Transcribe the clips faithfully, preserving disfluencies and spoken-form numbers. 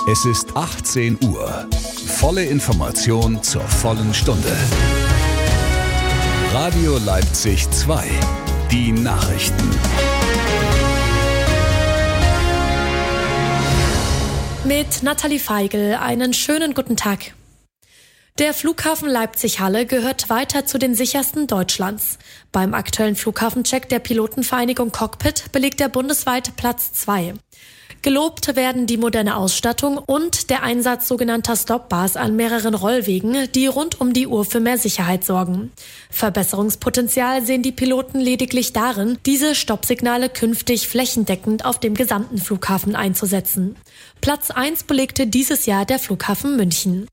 Es ist achtzehn Uhr. Volle Information zur vollen Stunde. Radio Leipzig zwei. Die Nachrichten. Mit Nathalie Feigl einen schönen guten Tag. Der Flughafen Leipzig-Halle gehört weiter zu den sichersten Deutschlands. Beim aktuellen Flughafencheck der Pilotenvereinigung Cockpit belegt er bundesweit Platz zwei. Gelobt werden die moderne Ausstattung und der Einsatz sogenannter Stop-Bars an mehreren Rollwegen, die rund um die Uhr für mehr Sicherheit sorgen. Verbesserungspotenzial sehen die Piloten lediglich darin, diese Stoppsignale künftig flächendeckend auf dem gesamten Flughafen einzusetzen. Platz eins belegte dieses Jahr der Flughafen München.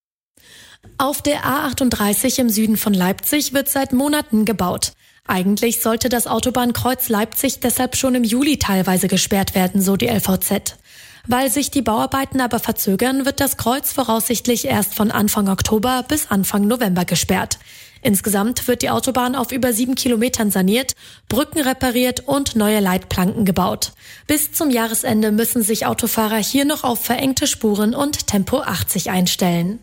Auf der A achtunddreißig im Süden von Leipzig wird seit Monaten gebaut. Eigentlich sollte das Autobahnkreuz Leipzig deshalb schon im Juli teilweise gesperrt werden, so die L V Z. Weil sich die Bauarbeiten aber verzögern, wird das Kreuz voraussichtlich erst von Anfang Oktober bis Anfang November gesperrt. Insgesamt wird die Autobahn auf über sieben Kilometern saniert, Brücken repariert und neue Leitplanken gebaut. Bis zum Jahresende müssen sich Autofahrer hier noch auf verengte Spuren und Tempo achtzig einstellen.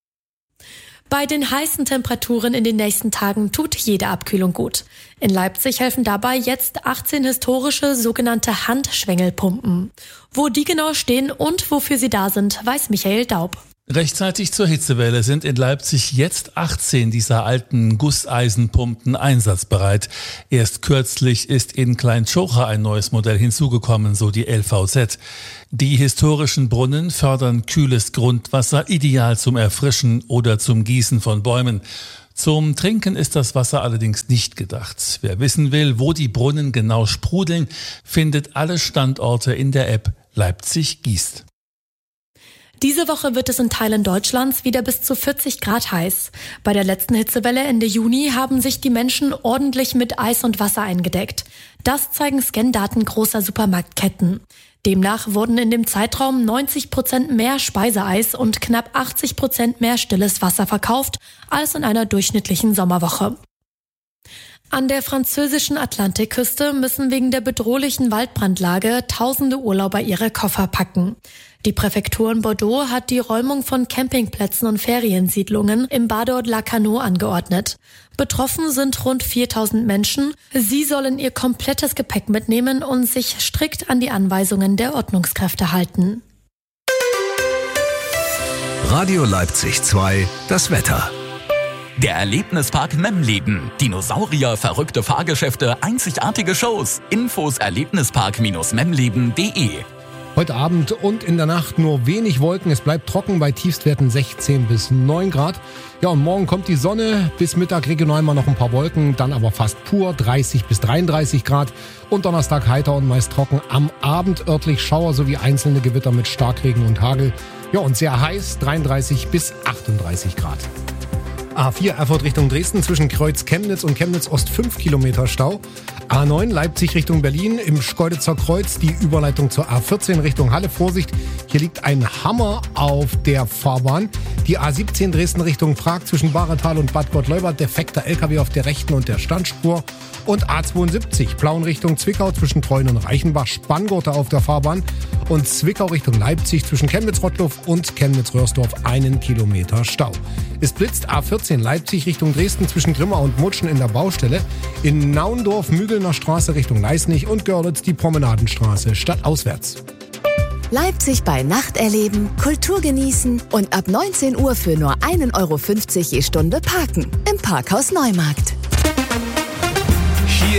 Bei den heißen Temperaturen in den nächsten Tagen tut jede Abkühlung gut. In Leipzig helfen dabei jetzt achtzehn historische sogenannte Handschwengelpumpen. Wo die genau stehen und wofür sie da sind, weiß Michael Daub. Rechtzeitig zur Hitzewelle sind in Leipzig jetzt achtzehn dieser alten Gusseisenpumpen einsatzbereit. Erst kürzlich ist in Klein-Tschocha ein neues Modell hinzugekommen, so die L V Z. Die historischen Brunnen fördern kühles Grundwasser, ideal zum Erfrischen oder zum Gießen von Bäumen. Zum Trinken ist das Wasser allerdings nicht gedacht. Wer wissen will, wo die Brunnen genau sprudeln, findet alle Standorte in der App Leipzig gießt. Diese Woche wird es in Teilen Deutschlands wieder bis zu vierzig Grad heiß. Bei der letzten Hitzewelle Ende Juni haben sich die Menschen ordentlich mit Eis und Wasser eingedeckt. Das zeigen Scandaten großer Supermarktketten. Demnach wurden in dem Zeitraum neunzig Prozent mehr Speiseeis und knapp achtzig Prozent mehr stilles Wasser verkauft als in einer durchschnittlichen Sommerwoche. An der französischen Atlantikküste müssen wegen der bedrohlichen Waldbrandlage tausende Urlauber ihre Koffer packen. Die Präfektur in Bordeaux hat die Räumung von Campingplätzen und Feriensiedlungen im Badaud-Lacanau angeordnet. Betroffen sind rund viertausend Menschen. Sie sollen ihr komplettes Gepäck mitnehmen und sich strikt an die Anweisungen der Ordnungskräfte halten. Radio Leipzig zwei, das Wetter. Der Erlebnispark Memleben. Dinosaurier, verrückte Fahrgeschäfte, einzigartige Shows. Infos erlebnispark memleben punkt de. Heute Abend und in der Nacht nur wenig Wolken. Es bleibt trocken bei Tiefstwerten sechzehn bis neun Grad. Ja, und morgen kommt die Sonne. Bis Mittag regional mal noch ein paar Wolken. Dann aber fast pur dreißig bis dreiunddreißig Grad. Und Donnerstag heiter und meist trocken. Am Abend örtlich Schauer sowie einzelne Gewitter mit Starkregen und Hagel. Ja, und sehr heiß, dreiunddreißig bis achtunddreißig Grad. A vier Erfurt Richtung Dresden zwischen Kreuz Chemnitz und Chemnitz Ost fünf Kilometer Stau. A neun Leipzig Richtung Berlin im Schkeuditzer Kreuz die Überleitung zur A vierzehn Richtung Halle. Vorsicht, hier liegt ein Hammer auf der Fahrbahn. Die A siebzehn Dresden Richtung Prag zwischen Bahretal und Bad Gottleubert. Defekter L K W auf der rechten und der Standspur. Und A zweiundsiebzig Plauen Richtung Zwickau zwischen Treuen und Reichenbach. Spanngurte auf der Fahrbahn. Und Zwickau Richtung Leipzig zwischen Chemnitz-Rottluff und Chemnitz-Röhrsdorf einen Kilometer Stau. Es blitzt A vierzehn Leipzig Richtung Dresden zwischen Grimma und Mutschen in der Baustelle. In Naundorf Mügelner Straße Richtung Leisnig und Görlitz die Promenadenstraße stadtauswärts. Leipzig bei Nacht erleben, Kultur genießen und ab neunzehn Uhr für nur ein Euro fünfzig je Stunde parken. Im Parkhaus Neumarkt.